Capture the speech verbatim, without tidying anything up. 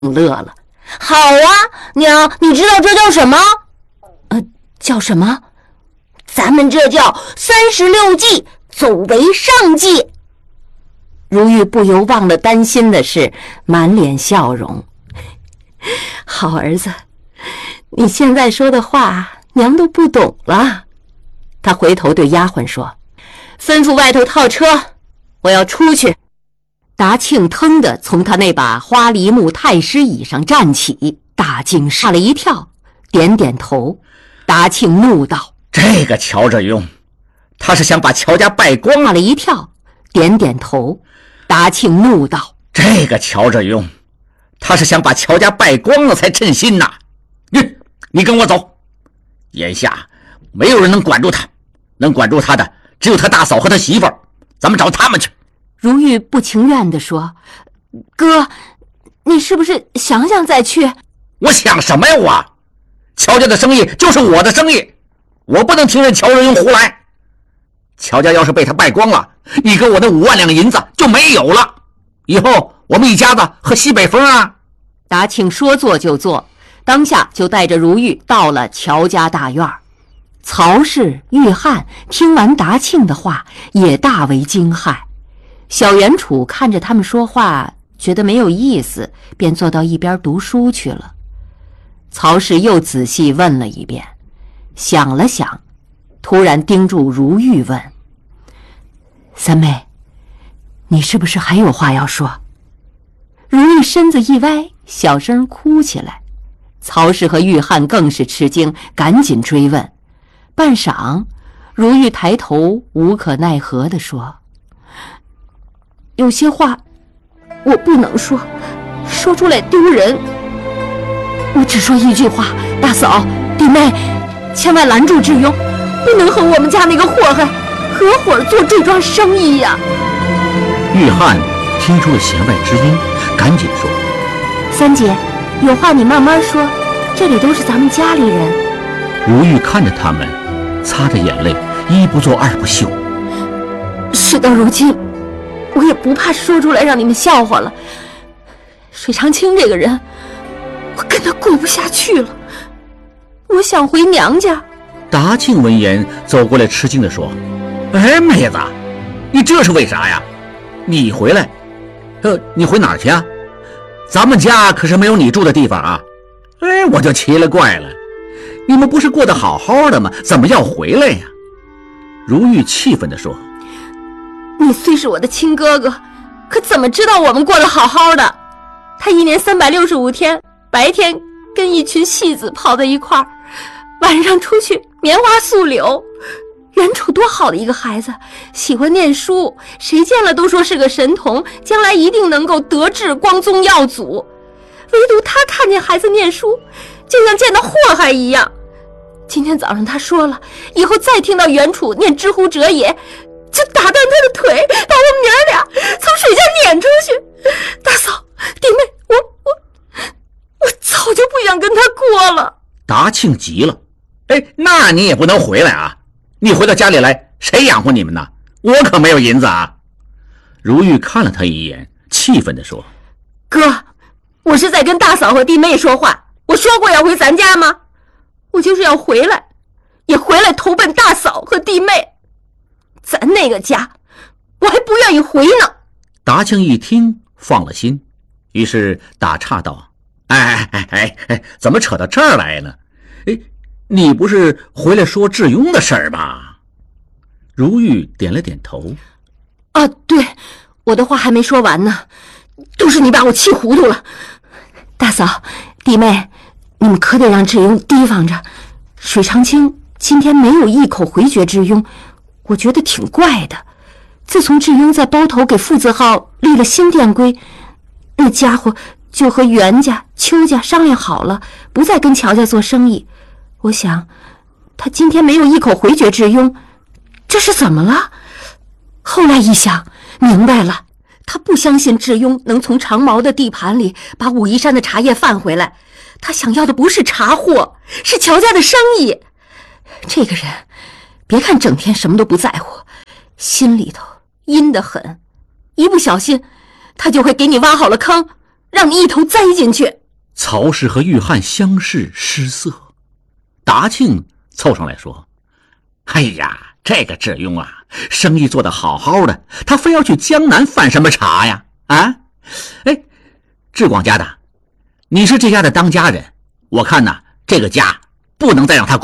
乐了。好啊，娘，你知道这叫什么？呃，叫什么？咱们这叫三十六计，走为上计。如玉不由忘了担心的是，满脸笑容。好儿子，你现在说的话娘都不懂了。他回头对丫鬟说，吩咐外头套车，我要出去。达庆腾地从他那把花梨木太师椅上站起，大惊吓了一跳，点点头。达庆怒道， 这个乔振庸，他是想把乔家败光吓了一跳，点点头。达庆怒道， 这个乔振庸，他是想把乔家败光了才称心呐！你你跟我走，眼下没有人能管住他，能管住他的只有他大嫂和他媳妇儿，咱们找他们去。 如玉不情愿地说，哥，你是不是想想再去？ 我想什么呀我？乔家的生意就是我的生意，我不能听任乔振庸胡来。乔家要是被他败光了，你给我的五万两银子就没有了，以后我们一家子喝西北风啊！ 达庆说做就做，当下就带着如玉到了乔家大院。曹氏、玉翰听完达庆的话，也大为惊骇。小袁楚看着他们说话，觉得没有意思，便坐到一边读书去了。曹氏又仔细问了一遍，想了想，突然盯住如玉问，三妹，你是不是还有话要说？如玉身子一歪，小声哭起来。曹氏和玉翰更是吃惊，赶紧追问。半晌，如玉抬头无可奈何地说，有些话我不能说，说出来丢人。我只说一句话，大嫂弟妹，千万拦住智庸，不能和我们家那个祸害合伙做这桩生意呀。 玉翰听出了弦外之音，赶紧说， 三姐，有话你慢慢说，这里都是咱们家里人。 如玉看着他们，擦着眼泪，一不做二不休。 事到如今，我也不怕说出来让你们笑话了。水长青这个人，我跟他过不下去了，我想回娘家。 达庆闻言走过来，吃惊地说，哎，妹子，你这是为啥呀？你回来呃，你回哪儿去啊？咱们家可是没有你住的地方啊。哎，我就奇了怪了，你们不是过得好好的吗？怎么要回来呀？如玉气愤地说， 你虽是我的亲哥哥，可怎么知道我们过得好好的？他一年三百六十五天，白天跟一群戏子泡在一块儿，晚上出去棉花素柳。袁楚多好的一个孩子，喜欢念书，谁见了都说是个神童，将来一定能够得志光宗耀祖。唯独他看见孩子念书，就像见到祸害一样。今天早上他说了，以后再听到袁楚念知乎者也，就打断他的腿，把我们娘俩从水家撵出去。大嫂弟妹，我我我早就不想跟他过了。 达庆急了，哎，那你也不能回来啊！你回到家里来，谁养活你们呢？我可没有银子啊！如玉看了他一眼，气愤地说， 哥，我是在跟大嫂和弟妹说话，我说过要回咱家吗？我就是要回来，也回来投奔大嫂和弟妹。咱那个家我还不愿意回呢。 达庆一听放了心，于是打岔道，哎哎哎哎，怎么扯到这儿来呢？哎，你不是回来说智庸的事儿吗？如玉点了点头。 啊，对，我的话还没说完呢，都是你把我气糊涂了。大嫂弟妹，你们可得让智庸提防着。水长青今天没有一口回绝智庸，我觉得挺怪的。自从智庸在包头给傅子浩立了新店规，那家伙就和袁家、邱家商量好了，不再跟乔家做生意。我想他今天没有一口回绝智庸，这是怎么了？后来一想明白了，他不相信智庸能从长毛的地盘里把武夷山的茶叶贩回来，他想要的不是茶货，是乔家的生意。这个人别看整天什么都不在乎，心里头阴得很，一不小心他就会给你挖好了坑， 让你一头栽进去。 曹氏和玉翰相视失色，达庆凑上来说：“哎呀，这个智庸啊，生意做得好好的，他非要去江南犯什么茶呀？啊，哎，智广家的，你是这家的当家人，我看呐，这个家不能再让他